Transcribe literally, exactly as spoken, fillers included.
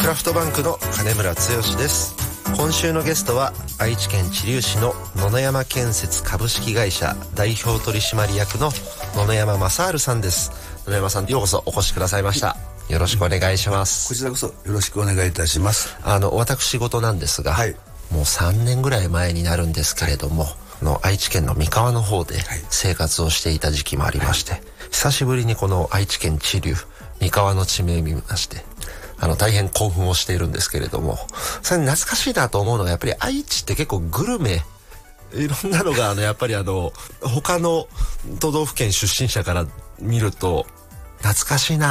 クラフトバンクの金村剛です。今週のゲストは愛知県知立市の野々山建設株式会社代表取締役の野々山正治さんです。野々山さん、ようこそお越しくださいました。よろしくお願いします。 こちらこそよろしくお願いいたします。 あの私事なんですが、はい、もうさんねんぐらい前になるんですけれども、はい、の愛知県の三河の方で生活をしていた時期もありまして、はい、久しぶりにこの愛知県知立三河の地名を見まして、あの大変興奮をしているんですけれども、それ懐かしいなと思うのが、やっぱり愛知って結構グルメいろんなのがあのやっぱりあの他の都道府県出身者から見ると懐かしいな